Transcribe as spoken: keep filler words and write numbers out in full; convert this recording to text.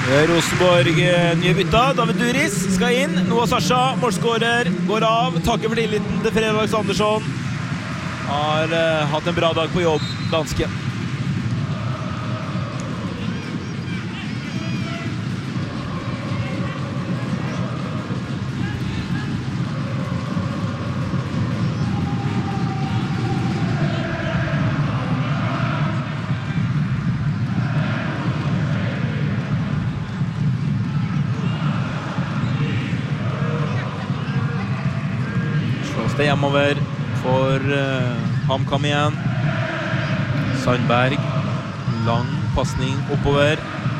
Rosenborg nye bytta. David Duris skal inn. Noah Sasha, målskårer, går av. Takker for tilliten til Fredriks Andersson. Har uh, hatt en bra dag på jobb, danske. Slås det hjemover for uh, HamKam igjen. Sandberg, lang passning oppover.